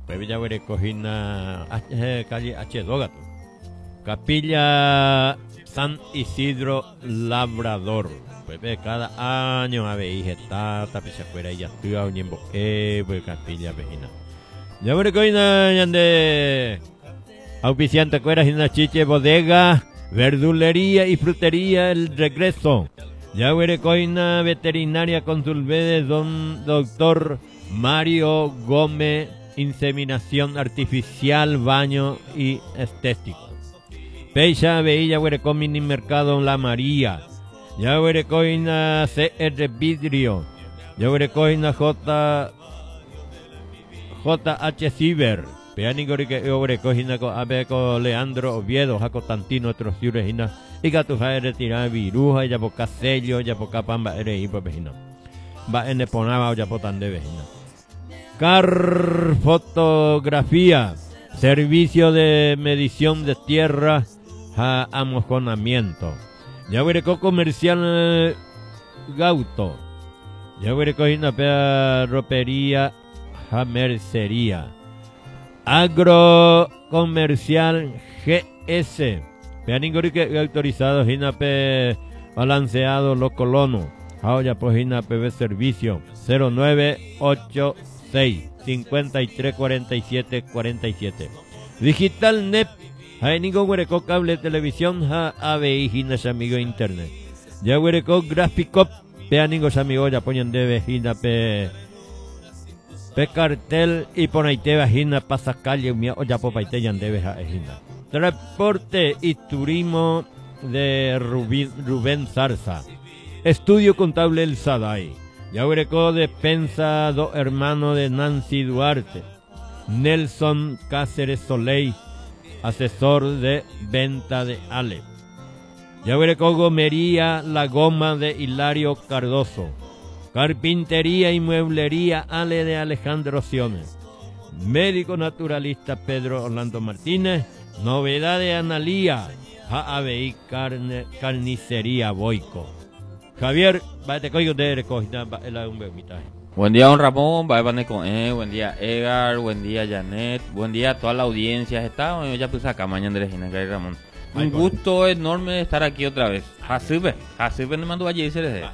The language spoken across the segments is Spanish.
Pepe ya huele cojina calle H2 gato. Capilla San Isidro Labrador. Pepe cada año a ver está tapisa fuera y ya estoy a un tiempo pues capilla vecina. Ya huele cojina yande auspiciante cueras y una chiche bodega, verdulería y frutería El Regreso. Ya huele coina veterinaria consulvede don doctor Mario Gómez, inseminación artificial, baño y estético. Peixa Veilla huereco mini mercado La María. Ya huerecoina CR Vidrio. Ya huerecoina JH Ciber. Peanico que huerecoina con abeco Leandro Oviedo, Jaco Tantino, otros ciuregina. Y gatuja retirar viruja, ya poca sello, ya poca pamba eres hipo vecino. Va en eponaba o ya potan de vecino. Car fotografía, servicio de medición de tierra a amojonamiento. Ya huereco comercial Gauto. Ya huereco una pea ropería a mercería. Agrocomercial GS. Peaningori que autorizado Jinape balanceado los colonos. Ahora pues Jinape servicio 0986 53 47 47. Digital NEP. Hay ningún huereco cable televisión ha ABI Jinas amigo internet. Ya huereco gráfico. Peaningos amigos ya ponen de Jinape cartel y ponaite vagina pasa calle o ya popaite ya debe a Jina. Transporte y turismo de Rubén Zarza. Estudio contable El Sadai. Yahuereco despensa dos hermanos de Nancy Duarte. Nelson Cáceres Soleil, asesor de venta de Ale. Yahuereco Gomería La Goma de Hilario Cardoso. Carpintería y mueblería Ale de Alejandro Siones. Médico naturalista Pedro Orlando Martínez. Novedad de Analía, ABI Carnicería Boico. Javier, te cojo de recogida, un bebitaje. Buen día, don Ramón, buen día, Edgar, buen día, Janet, buen día a toda la audiencia. Está, ya puse acá, mañana de Regina, Ramón. Un gusto enorme estar aquí otra vez. Hasube me mandó ayer y se les dé.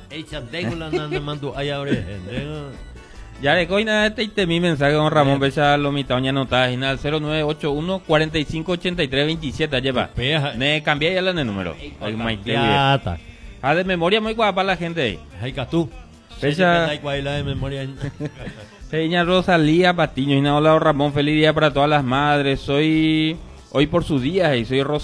Ya de coina mi mensaje don Ramón Becha lo mitad ya nota al 0981 45 83 27 lleva. Me cambié ya el número. De memoria muy guapa la gente. Ay tú. Becha de memoria. Señora Rosalía Patiño y hola don Ramón, feliz día para todas las madres. Soy hoy por sus días y soy Rosalía.